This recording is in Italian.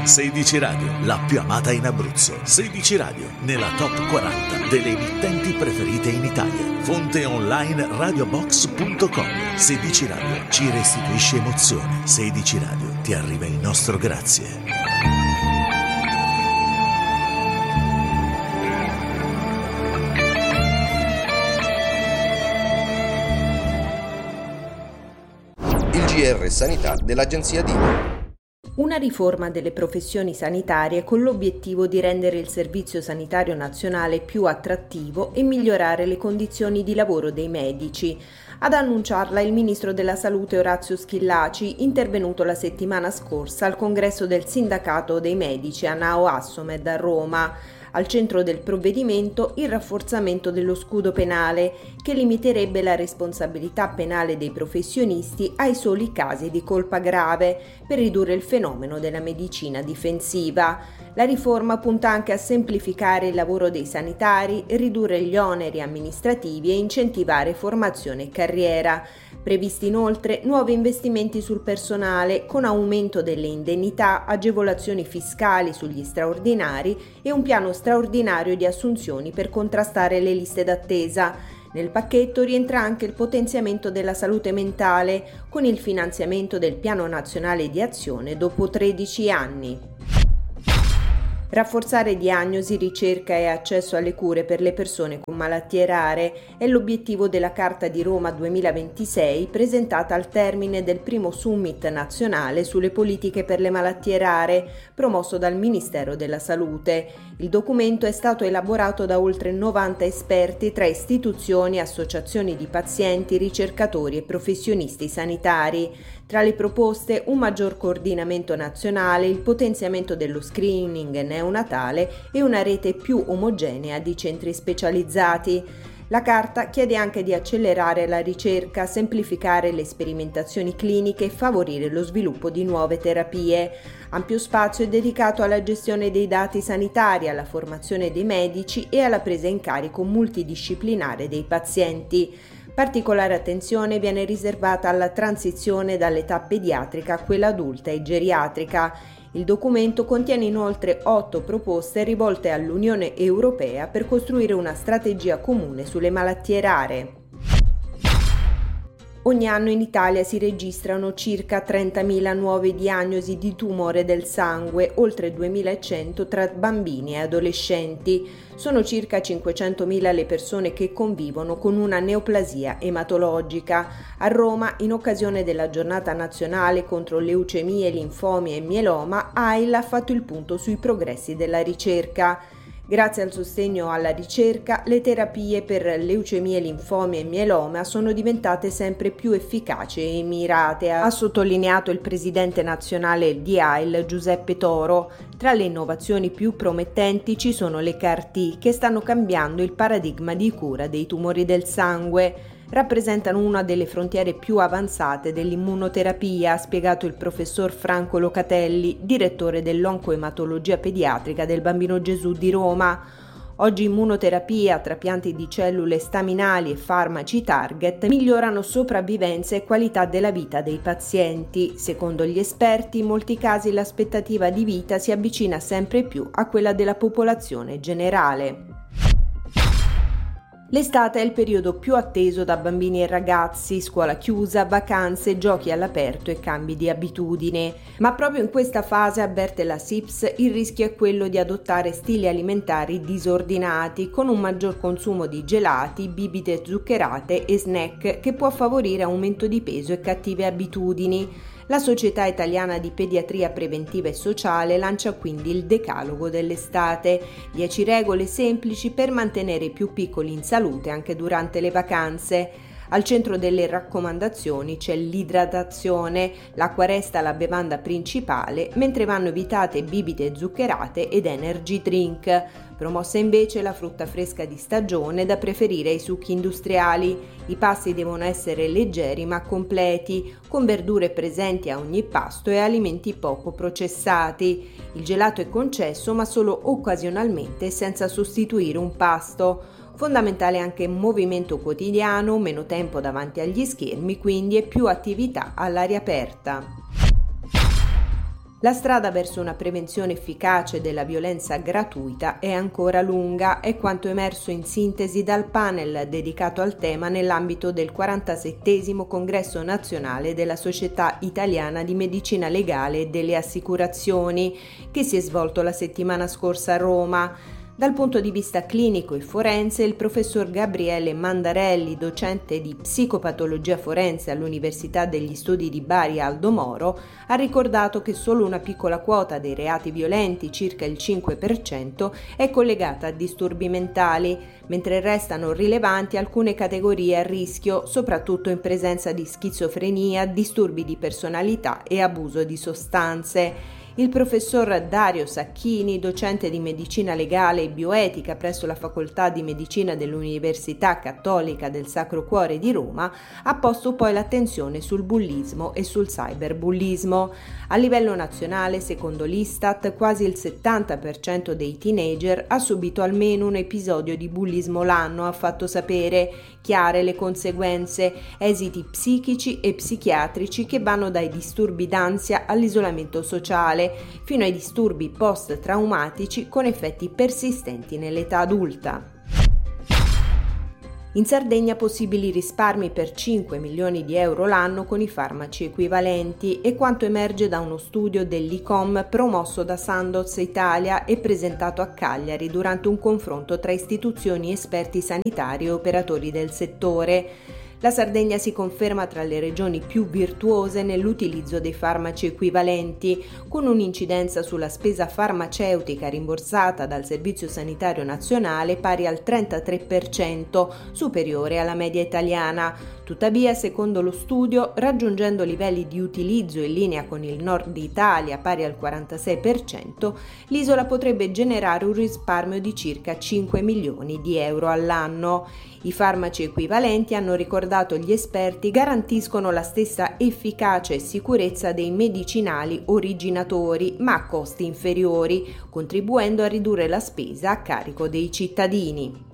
16 Radio, la più amata in Abruzzo. 16 Radio, nella top 40 delle emittenti preferite in Italia. Fonte online radiobox.com. 16 Radio ci restituisce emozione. 16 Radio ti arriva il nostro grazie. Il GR Sanità dell'Agenzia DINA. Una riforma delle professioni sanitarie con l'obiettivo di rendere il Servizio Sanitario Nazionale più attrattivo e migliorare le condizioni di lavoro dei medici. Ad annunciarla il Ministro della Salute Orazio Schillaci, intervenuto la settimana scorsa al congresso del Sindacato dei Medici a Nao Assomed a Roma. Al centro del provvedimento il rafforzamento dello scudo penale, che limiterebbe la responsabilità penale dei professionisti ai soli casi di colpa grave, per ridurre il fenomeno della medicina difensiva. La riforma punta anche a semplificare il lavoro dei sanitari, ridurre gli oneri amministrativi e incentivare formazione e carriera. Previsti inoltre nuovi investimenti sul personale con aumento delle indennità, agevolazioni fiscali sugli straordinari e un piano straordinario di assunzioni per contrastare le liste d'attesa. Nel pacchetto rientra anche il potenziamento della salute mentale con il finanziamento del Piano Nazionale di Azione dopo 13 anni. Rafforzare diagnosi, ricerca e accesso alle cure per le persone con malattie rare è l'obiettivo della Carta di Roma 2026 presentata al termine del primo Summit nazionale sulle politiche per le malattie rare promosso dal Ministero della Salute. Il documento è stato elaborato da oltre 90 esperti tra istituzioni, associazioni di pazienti, ricercatori e professionisti sanitari. Tra le proposte un maggior coordinamento nazionale, il potenziamento dello screening neonatale e una rete più omogenea di centri specializzati. La Carta chiede anche di accelerare la ricerca, semplificare le sperimentazioni cliniche e favorire lo sviluppo di nuove terapie. Ampio spazio è dedicato alla gestione dei dati sanitari, alla formazione dei medici e alla presa in carico multidisciplinare dei pazienti. Particolare attenzione viene riservata alla transizione dall'età pediatrica a quella adulta e geriatrica. Il documento contiene inoltre 8 proposte rivolte all'Unione Europea per costruire una strategia comune sulle malattie rare. Ogni anno in Italia si registrano circa 30.000 nuove diagnosi di tumore del sangue, oltre 2.100 tra bambini e adolescenti. Sono circa 500.000 le persone che convivono con una neoplasia ematologica. A Roma, in occasione della Giornata Nazionale contro leucemie, linfomi e mieloma, AIL ha fatto il punto sui progressi della ricerca. Grazie al sostegno alla ricerca, le terapie per leucemie, linfomi e mieloma sono diventate sempre più efficaci e mirate, ha sottolineato il presidente nazionale di AIL Giuseppe Toro. Tra le innovazioni più promettenti ci sono le CAR-T, che stanno cambiando il paradigma di cura dei tumori del sangue. Rappresentano una delle frontiere più avanzate dell'immunoterapia, ha spiegato il professor Franco Locatelli, direttore dell'oncoematologia pediatrica del Bambino Gesù di Roma. Oggi immunoterapia, trapianti di cellule staminali e farmaci target migliorano sopravvivenza e qualità della vita dei pazienti. Secondo gli esperti, in molti casi l'aspettativa di vita si avvicina sempre più a quella della popolazione generale. L'estate è il periodo più atteso da bambini e ragazzi, scuola chiusa, vacanze, giochi all'aperto e cambi di abitudine. Ma proprio in questa fase, avverte la SIPS, il rischio è quello di adottare stili alimentari disordinati, con un maggior consumo di gelati, bibite zuccherate e snack che può favorire aumento di peso e cattive abitudini. La Società Italiana di Pediatria Preventiva e Sociale lancia quindi il Decalogo dell'estate, 10 regole semplici per mantenere i più piccoli in salute anche durante le vacanze. Al centro delle raccomandazioni c'è l'idratazione, l'acqua resta la bevanda principale, mentre vanno evitate bibite zuccherate ed energy drink. Promossa invece la frutta fresca di stagione, da preferire ai succhi industriali. I pasti devono essere leggeri ma completi, con verdure presenti a ogni pasto e alimenti poco processati. Il gelato è concesso ma solo occasionalmente, senza sostituire un pasto. Fondamentale anche movimento quotidiano, meno tempo davanti agli schermi, quindi e più attività all'aria aperta. La strada verso una prevenzione efficace della violenza gratuita è ancora lunga, è quanto emerso in sintesi dal panel dedicato al tema nell'ambito del 47° Congresso Nazionale della Società Italiana di Medicina Legale e delle Assicurazioni, che si è svolto la settimana scorsa a Roma. Dal punto di vista clinico e forense, il professor Gabriele Mandarelli, docente di psicopatologia forense all'Università degli Studi di Bari Aldo Moro, ha ricordato che solo una piccola quota dei reati violenti, circa il 5%, è collegata a disturbi mentali, mentre restano rilevanti alcune categorie a rischio, soprattutto in presenza di schizofrenia, disturbi di personalità e abuso di sostanze. Il professor Dario Sacchini, docente di medicina legale e bioetica presso la Facoltà di Medicina dell'Università Cattolica del Sacro Cuore di Roma, ha posto poi l'attenzione sul bullismo e sul cyberbullismo. A livello nazionale, secondo l'Istat, quasi il 70% dei teenager ha subito almeno un episodio di bullismo l'anno, ha fatto sapere. Chiare le conseguenze, esiti psichici e psichiatrici che vanno dai disturbi d'ansia all'isolamento sociale, fino ai disturbi post-traumatici con effetti persistenti nell'età adulta. In Sardegna possibili risparmi per 5 milioni di euro l'anno con i farmaci equivalenti, è quanto emerge da uno studio dell'ICOM promosso da Sandoz Italia e presentato a Cagliari durante un confronto tra istituzioni, esperti sanitari e operatori del settore. La Sardegna si conferma tra le regioni più virtuose nell'utilizzo dei farmaci equivalenti, con un'incidenza sulla spesa farmaceutica rimborsata dal Servizio Sanitario Nazionale pari al 33%, superiore alla media italiana. Tuttavia, secondo lo studio, raggiungendo livelli di utilizzo in linea con il nord Italia pari al 46%, l'isola potrebbe generare un risparmio di circa 5 milioni di euro all'anno. I farmaci equivalenti, hanno ricordato gli esperti, garantiscono la stessa efficacia e sicurezza dei medicinali originatori, ma a costi inferiori, contribuendo a ridurre la spesa a carico dei cittadini.